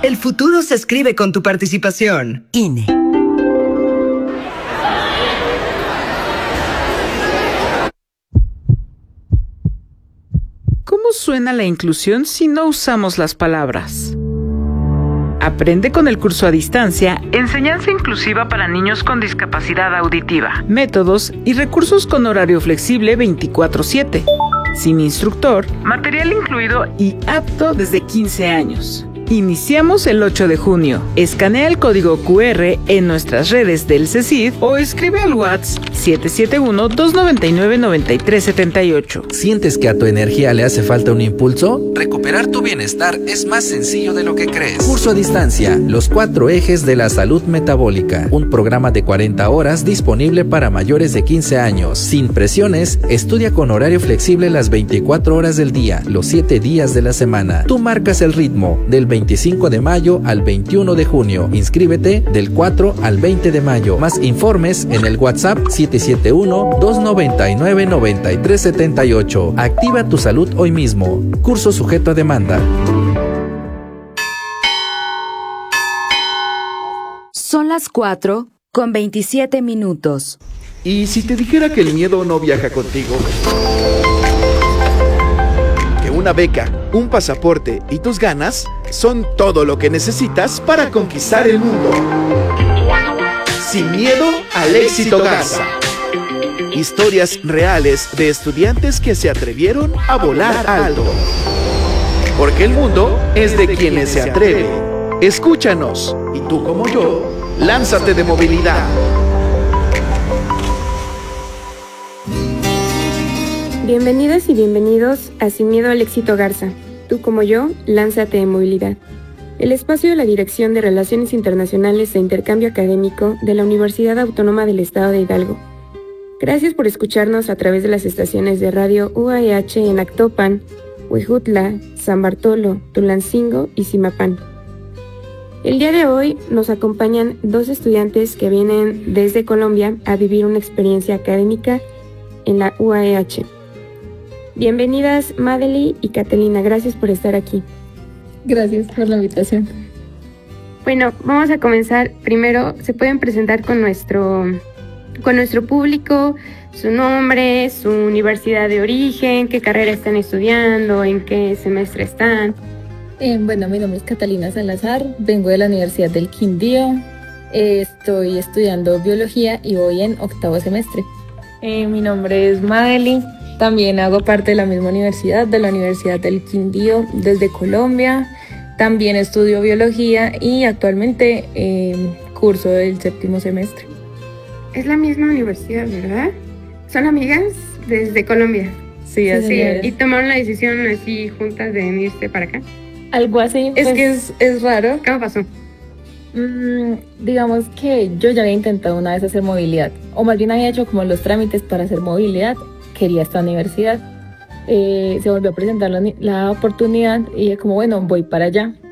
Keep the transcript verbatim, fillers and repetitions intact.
El futuro se escribe con tu participación. I N E. ¿Cómo suena la inclusión si no usamos las palabras? Aprende con el curso a distancia Enseñanza Inclusiva para Niños con Discapacidad Auditiva. Métodos y recursos con horario flexible veinticuatro siete. Sin instructor, material incluido y apto desde quince años. Iniciamos el ocho de junio. Escanea el código cu erre en nuestras redes del CECID o escribe al WhatsApp siete siete uno, dos nueve nueve, nueve tres siete ocho. ¿Sientes que a tu energía le hace falta un impulso? Recuperar tu bienestar es más sencillo de lo que crees. Curso a distancia, los cuatro ejes de la salud metabólica. Un programa de cuarenta horas disponible para mayores de quince años. Sin presiones, estudia con horario flexible las veinticuatro horas del día, los siete días de la semana. Tú marcas el ritmo del veinticinco de mayo al veintiuno de junio. Inscríbete del cuatro al veinte de mayo. Más informes en el WhatsApp siete siete uno, dos nueve nueve, nueve tres siete ocho. Activa tu salud hoy mismo. Curso sujeto a demanda. Son las cuatro con veintisiete minutos. ¿Y si te dijera que el miedo no viaja contigo? Que una beca, un pasaporte y tus ganas son todo lo que necesitas para conquistar el mundo. Sin miedo al éxito Garza. Historias reales de estudiantes que se atrevieron a volar alto. Porque el mundo es de quienes se atreven. Escúchanos y tú como yo, lánzate de movilidad. Bienvenidas y bienvenidos a Sin Miedo al Éxito Garza. Tú como yo, lánzate de movilidad. El espacio de la Dirección de Relaciones Internacionales e Intercambio Académico de la Universidad Autónoma del Estado de Hidalgo. Gracias por escucharnos a través de las estaciones de radio U A E H en Actopan, Huejutla, San Bartolo, Tulancingo y Zimapán. El día de hoy nos acompañan dos estudiantes que vienen desde Colombia a vivir una experiencia académica en la U A E H. Bienvenidas Madely y Catalina, gracias por estar aquí. Gracias por la invitación. Bueno, vamos a comenzar. Primero, ¿se pueden presentar con nuestro, con nuestro público? Su nombre, su universidad de origen, qué carrera están estudiando, en qué semestre están. Eh, bueno, mi nombre es Catalina Salazar, vengo de la Universidad del Quindío, eh, estoy estudiando biología y voy en octavo semestre. Eh, mi nombre es Madely, también hago parte de la misma universidad, de la Universidad del Quindío, desde Colombia. También estudio biología y actualmente eh, curso el séptimo semestre. Es la misma universidad, ¿verdad? ¿Son amigas desde Colombia? Sí, así sí, es. ¿Y tomaron la decisión así juntas de venirse para acá? Algo así. Es pues, que es, es raro. ¿Cómo pasó? Mmm, digamos que yo ya había intentado una vez hacer movilidad, o más bien había hecho como los trámites para hacer movilidad, quería esta universidad. Eh, se volvió a presentar la, la oportunidad y dije como bueno, voy para allá.